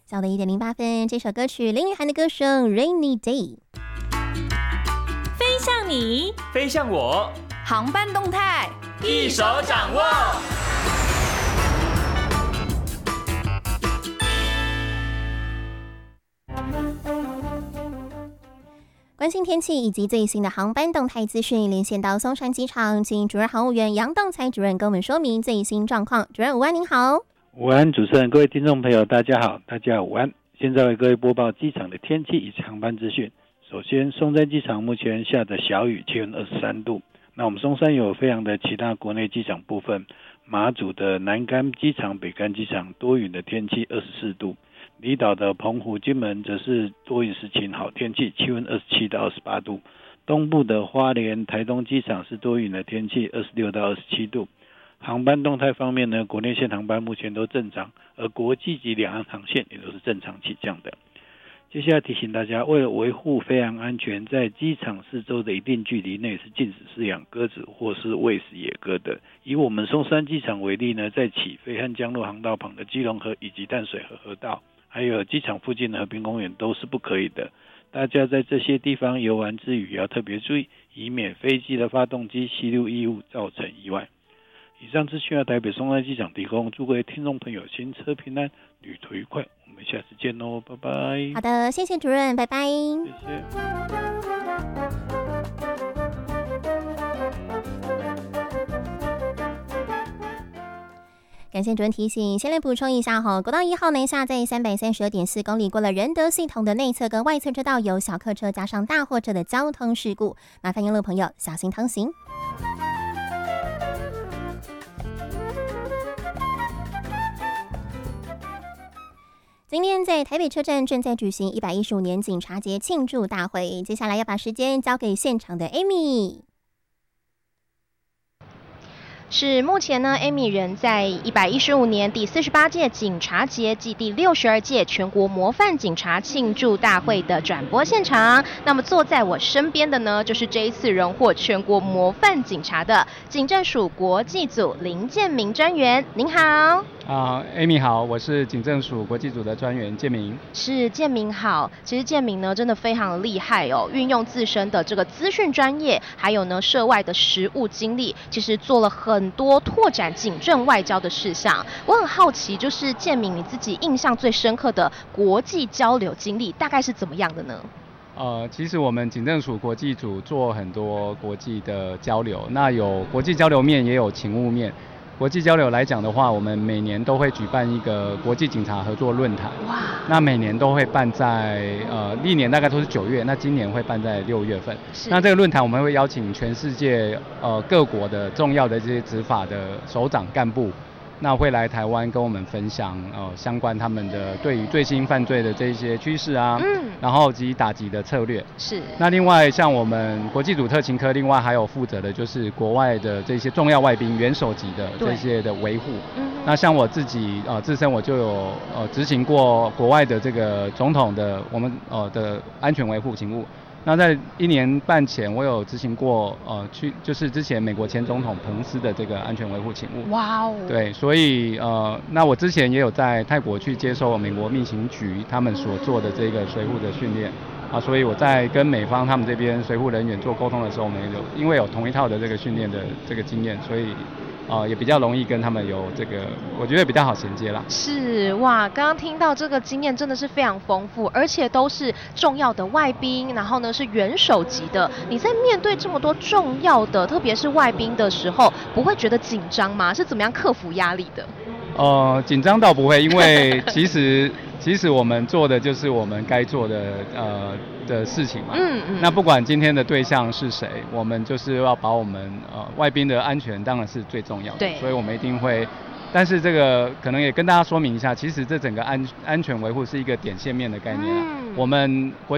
小的1:08，这首歌曲林奕涵的歌声《Rainy Day》。 飞向你， 飞向我， 航班动态一手掌握。 关心天气以及最新的航班动态资讯，连线到松山机场，请主任航务员杨栋才主任跟我们说明最新状况。主任午安，您好。 午安，主持人，各位听众朋友，大家好，大家午安。现在为各位播报机场的天气以及航班资讯。首先，松山机场目前下着小雨，气温23度。那我们松山有飞扬的其他国内机场部分，马祖的南竿机场、北竿机场多云的天气24度。离岛的澎湖、金门则是多云时晴好天气，气温27到28度。东部的花莲、台东机场是多云的天气，26到27度。航班动态方面呢，国内线航班目前都正常，而国际及两岸航线也都是正常起降的。接下来提醒大家，为了维护飞航安全，在机场四周的一定距离内是禁止饲养鸽子或是喂食野鸽的。以我们松山机场为例呢，在起飞和降落航道旁的基隆河以及淡水河河道，还有机场附近的和平公园都是不可以的。大家在这些地方游玩之余也要特别注意，以免飞机的发动机吸入异物造成意外。以上资讯由台北松山机场提供，祝各位听众朋友行车平安，旅途愉快。我们下次见喽，拜拜。 好的，谢谢主任，拜拜。 谢谢。 感谢主任提醒，先来补充一下哈，国道1号南下在332.4公里过了仁德系统的内侧跟外侧车道有小客车加上大货车的交通事故，麻烦沿路朋友小心通行。今天在台北车站正在举行115年警察节庆祝大会，接下来要把时间交给现场的 Amy。 是目前呢 ，Amy 人在115年第48届警察节暨第62届全国模范警察庆祝大会的转播现场。那么坐在我身边的呢，就是这一次荣获全国模范警察的警政署国际组林建明专员。您好。 Amy 好，我是警政署国际组的专员建明。 是建明好，其实建明呢真的非常厉害哦，运用自身的这个资讯专业，还有呢涉外的实务经历，其实做了很多拓展警政外交的事项。我很好奇，就是建明你自己印象最深刻的国际交流经历，大概是怎么样的呢？ 其实我们警政署国际组做很多国际的交流，那有国际交流面，也有勤务面。国际交流来讲的话，我们每年都会举办一个国际警察合作论坛。哇！那每年都会办在历年大概都是9月，那今年会办在6月份。那这个论坛我们会邀请全世界各国的重要的这些执法的首长干部，那会来台湾跟我们分享相关他们的对于最新犯罪的这些趋势啊，然后及打击的策略。是。那另外像我们国际组特勤科，另外还有负责的就是国外的这些重要外宾、元首级的这些的维护。那像我自己自身我就有执行过国外的这个总统的我们的安全维护勤务。那在1年半前，我有执行过就是之前美国前总统彭斯的这个安全维护勤务。哇哦！对，所以那我之前也有在泰国去接受美国密行局他们所做的这个随护的训练啊，所以我在跟美方他们这边随护人员做沟通的时候，我们因为有同一套的这个训练的这个经验，所以也比较容易跟他们有这个，我觉得比较好衔接啦。 是哇，刚刚听到这个经验真的是非常丰富，而且都是重要的外宾，然后呢是元首级的。你在面对这么多重要的，特别是外宾的时候，不会觉得紧张吗？是怎么样克服压力的？ 紧张倒不会，因为其实我们做的就是我们该做的的事情嘛。那不管今天的对象是谁，我们就是要把我们外宾的安全当然是最重要的。对。所以我们一定会，但是这个可能也跟大家说明一下，其实这整个安全维护是一个点线面的概念啊。我们国